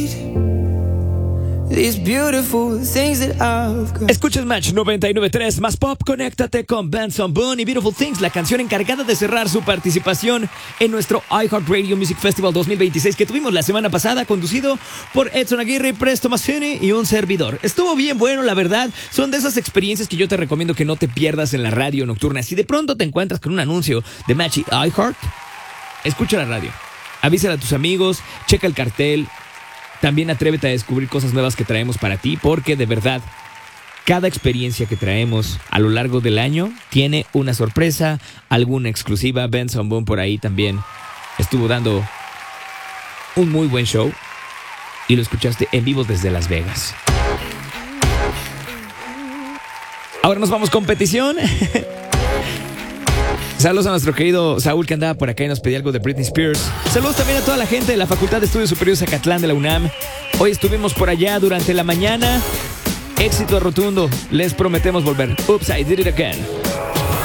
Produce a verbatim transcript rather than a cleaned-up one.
Escuchas Match noventa y nueve punto tres más pop, conéctate con Benson Boone y Beautiful Things, la canción encargada de cerrar su participación en nuestro iHeartRadio Music Festival dos mil veintiséis que tuvimos la semana pasada, conducido por Edson Aguirre, Presto Mazzini y un servidor. Estuvo bien bueno, la verdad. Son de esas experiencias que yo te recomiendo que no te pierdas en la radio nocturna. Si de pronto te encuentras con un anuncio de Match y iHeart, escucha la radio, avísale a tus amigos, checa el cartel. También atrévete a descubrir cosas nuevas que traemos para ti, porque de verdad, cada experiencia que traemos a lo largo del año tiene una sorpresa, alguna exclusiva. Benson Boone por ahí también estuvo dando un muy buen show y lo escuchaste en vivo desde Las Vegas. Ahora nos vamos con petición. Saludos a nuestro querido Saúl, que andaba por acá y nos pedía algo de Britney Spears. Saludos también a toda la gente de la Facultad de Estudios Superiores Zacatlán de la UNAM. Hoy estuvimos por allá durante la mañana. Éxito rotundo. Les prometemos volver. Oops, I did it again.